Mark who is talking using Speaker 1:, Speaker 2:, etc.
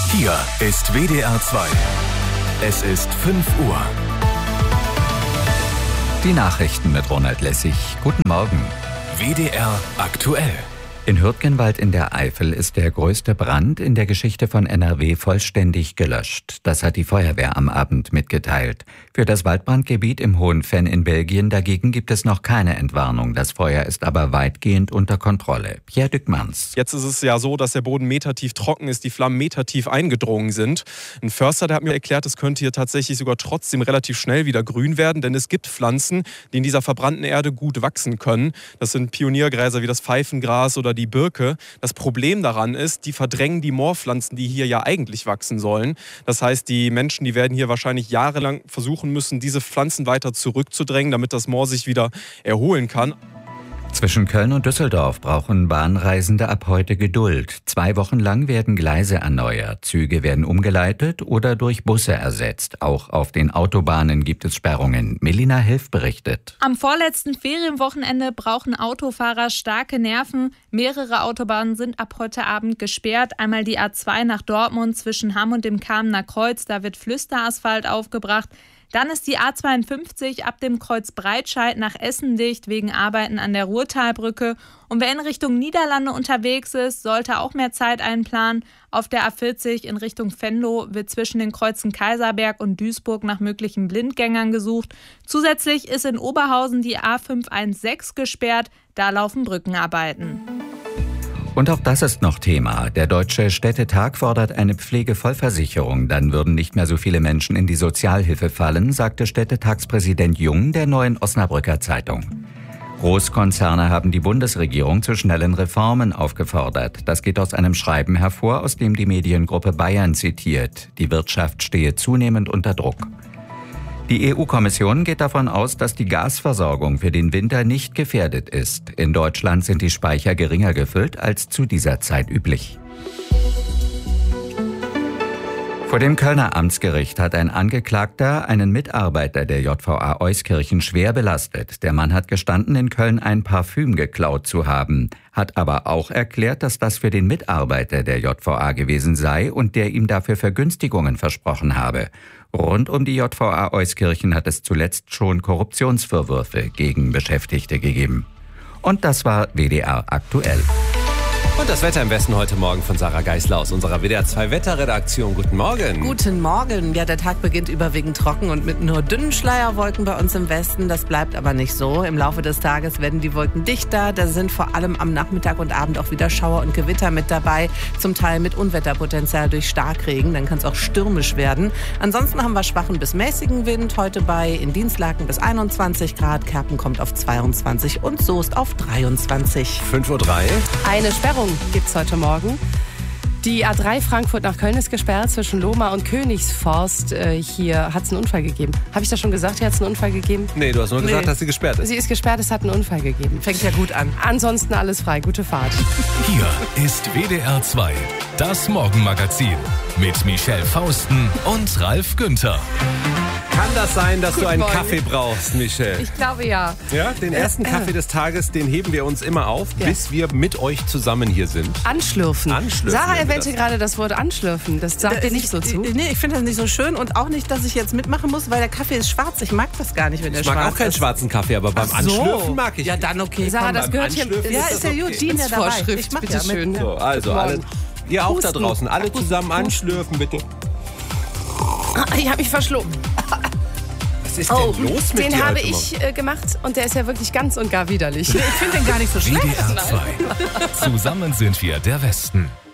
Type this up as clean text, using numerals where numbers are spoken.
Speaker 1: Hier ist WDR 2. Es ist 5 Uhr.
Speaker 2: Die Nachrichten mit Ronald Lessig. Guten Morgen.
Speaker 1: WDR aktuell.
Speaker 2: In Hürtgenwald in der Eifel ist der größte Brand in der Geschichte von NRW vollständig gelöscht. Das hat die Feuerwehr am Abend mitgeteilt. Für das Waldbrandgebiet im Hohen Venn in Belgien dagegen gibt es noch keine Entwarnung. Das Feuer ist aber weitgehend unter Kontrolle. Pierre Dückmanns.
Speaker 3: Jetzt ist es ja so, dass der Boden metertief trocken ist, die Flammen metertief eingedrungen sind. Ein Förster, der hat mir erklärt, es könnte hier tatsächlich sogar trotzdem relativ schnell wieder grün werden, denn es gibt Pflanzen, die in dieser verbrannten Erde gut wachsen können. Das sind Pioniergräser wie das Pfeifengras oder die Birke. Das Problem daran ist, die verdrängen die Moorpflanzen, die hier ja eigentlich wachsen sollen. Das heißt, die Menschen, die werden hier wahrscheinlich jahrelang versuchen müssen, diese Pflanzen weiter zurückzudrängen, damit das Moor sich wieder erholen kann.
Speaker 2: Zwischen Köln und Düsseldorf brauchen Bahnreisende ab heute Geduld. 2 Wochen lang werden Gleise erneuert, Züge werden umgeleitet oder durch Busse ersetzt. Auch auf den Autobahnen gibt es Sperrungen. Melina Helf berichtet.
Speaker 4: Am vorletzten Ferienwochenende brauchen Autofahrer starke Nerven. Mehrere Autobahnen sind ab heute Abend gesperrt. Einmal die A2 nach Dortmund zwischen Hamm und dem Kamener Kreuz. Da wird Flüsterasphalt aufgebracht. Dann ist die A52 ab dem Kreuz Breitscheid nach Essen dicht wegen Arbeiten an der Ruhrtalbrücke. Und wer in Richtung Niederlande unterwegs ist, sollte auch mehr Zeit einplanen. Auf der A40 in Richtung Venlo wird zwischen den Kreuzen Kaiserberg und Duisburg nach möglichen Blindgängern gesucht. Zusätzlich ist in Oberhausen die A516 gesperrt. Da laufen Brückenarbeiten.
Speaker 2: Und auch das ist noch Thema. Der Deutsche Städtetag fordert eine Pflegevollversicherung. Dann würden nicht mehr so viele Menschen in die Sozialhilfe fallen, sagte Städtetagspräsident Jung der Neuen Osnabrücker Zeitung. Großkonzerne haben die Bundesregierung zu schnellen Reformen aufgefordert. Das geht aus einem Schreiben hervor, aus dem die Mediengruppe Bayern zitiert. Die Wirtschaft stehe zunehmend unter Druck. Die EU-Kommission geht davon aus, dass die Gasversorgung für den Winter nicht gefährdet ist. In Deutschland sind die Speicher geringer gefüllt als zu dieser Zeit üblich. Vor dem Kölner Amtsgericht hat ein Angeklagter einen Mitarbeiter der JVA Euskirchen schwer belastet. Der Mann hat gestanden, in Köln ein Parfüm geklaut zu haben, hat aber auch erklärt, dass das für den Mitarbeiter der JVA gewesen sei und der ihm dafür Vergünstigungen versprochen habe. Rund um die JVA Euskirchen hat es zuletzt schon Korruptionsvorwürfe gegen Beschäftigte gegeben. Und das war WDR aktuell.
Speaker 5: Und das Wetter im Westen heute Morgen von Sarah Geisler aus unserer WDR 2 Wetterredaktion. Guten Morgen.
Speaker 6: Guten Morgen. Ja, der Tag beginnt überwiegend trocken und mit nur dünnen Schleierwolken bei uns im Westen. Das bleibt aber nicht so. Im Laufe des Tages werden die Wolken dichter. Da sind vor allem am Nachmittag und Abend auch wieder Schauer und Gewitter mit dabei. Zum Teil mit Unwetterpotenzial durch Starkregen. Dann kann es auch stürmisch werden. Ansonsten haben wir schwachen bis mäßigen Wind. Heute in Dienstlaken bis 21 Grad. Kerpen kommt auf 22 und Soest auf 23.
Speaker 5: 5:03 Uhr.
Speaker 7: Eine Sperrung gibt's heute Morgen. Die A3 Frankfurt nach Köln ist gesperrt zwischen Lohmar und Königsforst. Hier hat es einen Unfall gegeben. Habe ich das schon gesagt? Hier hat es einen Unfall gegeben?
Speaker 5: Nee, du hast nur gesagt, dass sie gesperrt ist.
Speaker 7: Sie ist gesperrt, es hat einen Unfall gegeben.
Speaker 6: Fängt ja gut an.
Speaker 7: Ansonsten alles frei. Gute Fahrt.
Speaker 1: Hier ist WDR 2, das Morgenmagazin mit Michelle Fausten und Ralf Günther.
Speaker 5: Kann das sein, dass du einen
Speaker 7: Morgen.
Speaker 5: Kaffee brauchst, Michelle?
Speaker 7: Ich glaube ja.
Speaker 5: Ja, den ersten Kaffee des Tages, den heben wir uns immer auf, bis wir mit euch zusammen hier sind.
Speaker 7: Anschlürfen.
Speaker 5: nennen
Speaker 7: Sarah
Speaker 5: wir
Speaker 7: erwähnte
Speaker 5: das.
Speaker 7: gerade das Wort anschlürfen. Das sagt dir nicht so zu.
Speaker 6: Nee, ich finde das nicht so schön und auch nicht, dass ich jetzt mitmachen muss, weil der Kaffee ist schwarz. Ich mag das gar nicht, wenn der
Speaker 5: Ich
Speaker 6: schwarz ist.
Speaker 5: mag auch keinen schwarzen Kaffee, aber beim
Speaker 6: Ach so.
Speaker 5: Anschlürfen mag ich.
Speaker 6: Ja, dann okay.
Speaker 7: Sarah,
Speaker 6: komm,
Speaker 7: das
Speaker 6: beim
Speaker 7: gehört hier.
Speaker 5: Anschlürfen
Speaker 6: Ja,
Speaker 5: ist
Speaker 6: ist ja
Speaker 5: das
Speaker 6: gut.
Speaker 5: okay.
Speaker 7: Dienstvorschrift,
Speaker 6: Ich mach
Speaker 7: bitte
Speaker 6: ja
Speaker 7: schön.
Speaker 6: mit.
Speaker 5: So, also alle, ihr auch da draußen, alle zusammen anschlürfen, bitte.
Speaker 7: Ich habe mich verschluckt.
Speaker 5: Was ist denn los mit dir
Speaker 7: Den habe
Speaker 5: heute Morgen?
Speaker 7: ich gemacht und der ist ja wirklich ganz und gar widerlich.
Speaker 6: Ich finde den gar nicht so schlecht.
Speaker 1: WDR 2. Zusammen sind wir der Westen.